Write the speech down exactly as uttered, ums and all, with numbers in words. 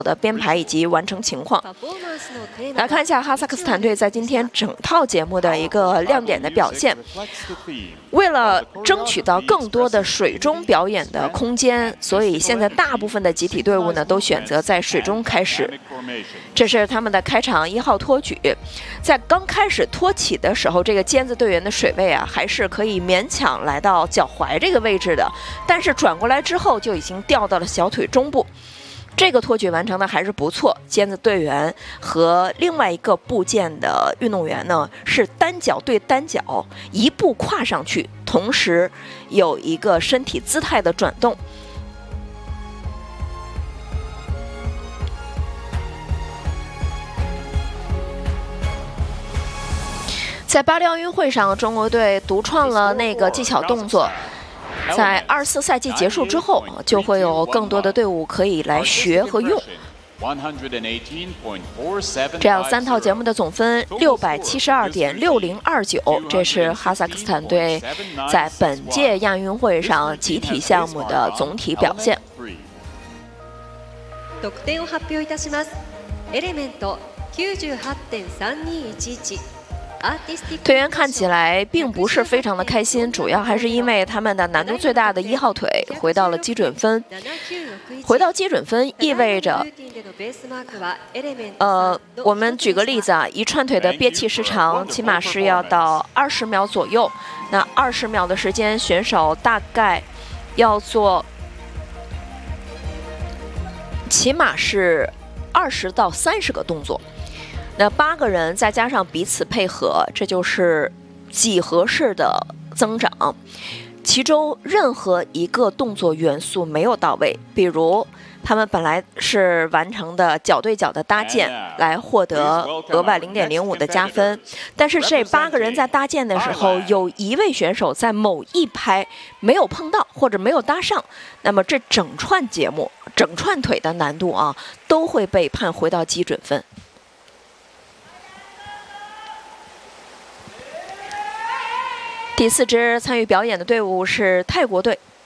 的编排以及完成情况。来看一下哈萨克斯坦队在今天整套节目的一个亮点的表现。为了争取到更多的水中表演的空间，所以现在大部分的集体队伍呢都选择在水中开始。这是他们的开场一号托举，在刚开始托起的时候，这个尖子队员的水位啊还是可以勉强来到脚踝这个位置的，但是转过来之后就已经掉到了小腿中部。这个托举完成的还是不错，尖子队员和另外一个部件的运动员呢是单脚对单脚一步跨上去，同时有一个身体姿态的转动。在巴黎奥运会上，中国队独创了那个技巧动作。在二十四赛季结束之后，就会有更多的队伍可以来学和用。这样三套节目的总分六百七十二点六零二九，这是哈薩克斯坦队在本届亚运会上集体项目的总体表现。 得点を発表いたします。エレメント九十八点三二一一。 队员看起来并不是非常的开心，主要还是因为他们的难度最大的一号腿回到了基准分。回到基准分意味着，呃，我们举个例子啊，一串腿的憋气时长起码是要到二十秒左右。那二十秒的时间，选手大概要做，起码是二十到三十个动作。那八个人再加上彼此配合，这就是几何式的增长。其中任何一个动作元素没有到位，比如他们本来是完成的脚对脚的搭建，来获得额外零点零五的加分。但是这八个人在搭建的时候，有一位选手在某一拍没有碰到或者没有搭上，那么这整串节目、整串腿的难度啊，都会被判回到基准分。第四支参与表演的队伍是泰国队，